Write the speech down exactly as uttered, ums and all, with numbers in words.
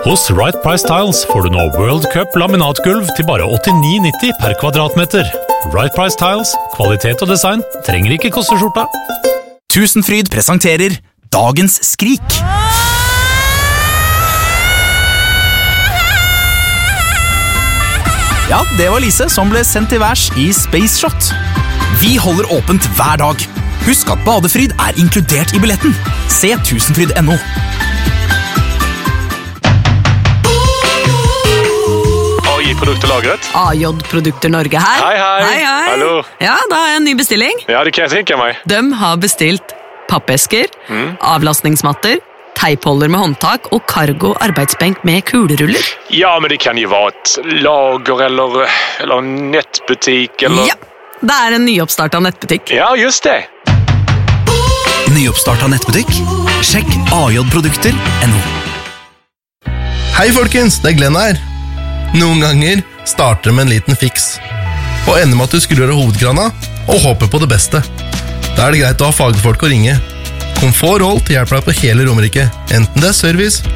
Hos Right Price Tiles får du nå World Cup laminatgulv til bare åttini nitti per kvadratmeter. Right Price Tiles, kvalitet og design, trenger ikke koste skjorta. Tusenfryd presenterer Dagens Skrik. Ja, det var Lise som ble sendt til værs i Space Shot. Vi holder åpent hver dag. Husk at badefryd er inkludert i billetten. Se tusenfryd punktum no. A J-produkterlagret. A J-produkter Norge her. Hei, hei. Hei, hei. Hallo. Ja, da har jeg en ny bestilling. Ja, det kan jeg tenke meg. De har bestilt pappesker, Mm. avlastningsmatter, teipholder med håndtak og cargo arbeidsbenk med kuleruller. Ja, men det kan jo være et lager eller, eller en nettbutikk eller... Ja, det er en nyoppstartet nettbutikk. Ja, just det. Nyoppstartet nettbutikk? Sjekk A J-produkter punktum no. Hei folkens, det er Glenn her. Noen ganger starter det med en liten fiks, og ender med at du skrur av hovedkrana og håper på det beste. Da er det greit å ha fagfolk å ringe. Komfort og Holt hjelper deg på hele Romerike, enten det er service,